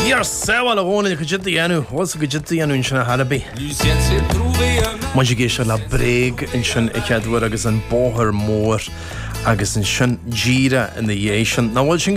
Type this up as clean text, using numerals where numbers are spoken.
Iar sewa la gona que jette yanu, was que jette yanu in shana halabi. Moje la breg in shan ikadwar agus an boher moor agus in shan jira in the yation. Now